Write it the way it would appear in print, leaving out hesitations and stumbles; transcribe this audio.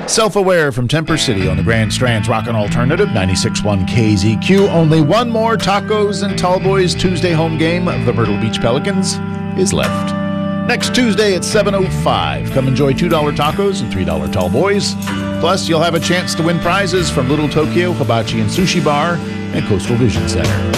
Self-Aware from Temper City on the Grand Strand's Rockin' Alternative, 96.1 KZQ. Only one more Tacos and Tallboys Tuesday home game of the Myrtle Beach Pelicans is left. Next Tuesday at 7:05. Come enjoy $2 tacos and $3 Tallboys. Plus, you'll have a chance to win prizes from Little Tokyo Hibachi and Sushi Bar and Coastal Vision Center.